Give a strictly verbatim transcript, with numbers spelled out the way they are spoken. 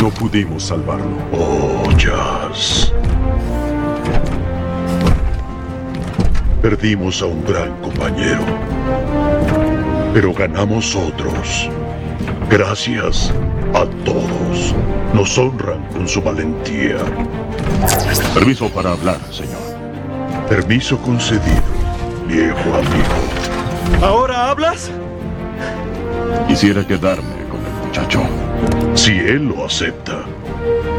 No pudimos salvarlo. Oh, Jazz. Perdimos a un gran compañero, pero ganamos otros. Gracias a todos. Nos honran con su valentía. Permiso para hablar, señor. Permiso concedido, viejo amigo. ¿Ahora hablas? Quisiera quedarme con el muchacho. Si él lo acepta.